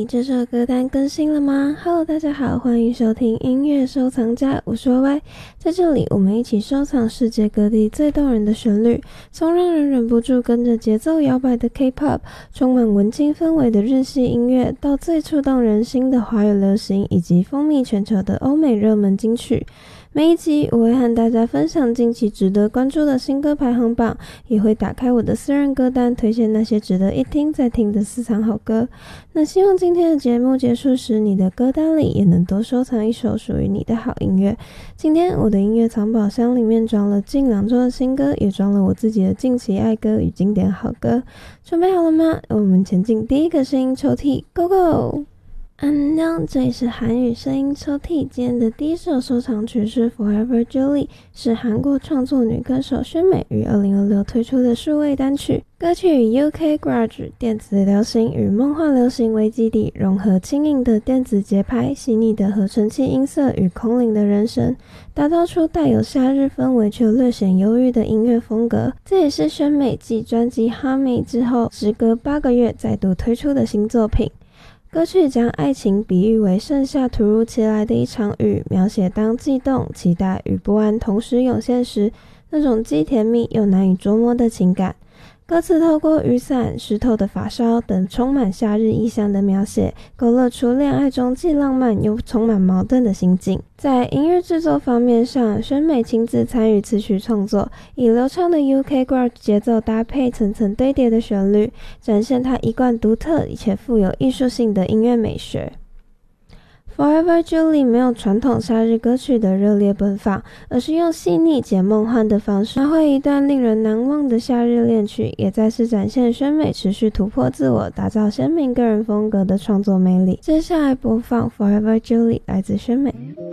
你这首歌单更新了吗？ Hello， 大家好，欢迎收听音乐收藏家，我是 YY。 在这里我们一起收藏世界各地最动人的旋律，从让人忍不住跟着节奏摇摆的 K-pop， 充满文青氛围的日系音乐，到最触动人心的华语流行，以及风靡全球的欧美热门金曲。每一集我会和大家分享近期值得关注的新歌排行榜，也会打开我的私人歌单，推荐那些值得一听再听的私藏好歌。那希望今天的节目结束时，你的歌单里也能多收藏一首属于你的好音乐。今天我的音乐藏宝箱里面装了近2周的新歌，也装了我自己的近期爱歌与经典好歌。准备好了吗？我们前进第一个声音抽屉 ，Go Go！安妞，这里是韩语声音抽屉。今天的第一首收藏曲是 Forever Julie， 是韩国创作女歌手宣美于2026推出的数位单曲。歌曲以 UK Garage 电子流行与梦幻流行为基底，融合轻盈的电子节拍、细腻的合成器音色与空灵的人声，打造出带有夏日氛围却略显忧郁的音乐风格。这也是宣美继专辑 Hami 之后，时隔8个月再度推出的新作品。歌曲将爱情比喻为盛夏突如其来的一场雨，描写当悸动、期待与不安同时涌现时，那种既甜蜜又难以捉摸的情感。歌词透过雨伞、湿透的发梢等充满夏日意象的描写，勾勒出恋爱中既浪漫又充满矛盾的心境。在音乐制作方面上，宣美亲自参与词曲创作，以流畅的 UK Garage 节奏搭配层层堆叠的旋律，展现她一贯独特且富有艺术性的音乐美学。Forever Julie 没有传统夏日歌曲的热烈奔放，而是用细腻且梦幻的方式描绘一段令人难忘的夏日恋曲，也再次展现宣美持续突破自我、打造鲜明个人风格的创作魅力。接下来播放 Forever Julie 来自宣美。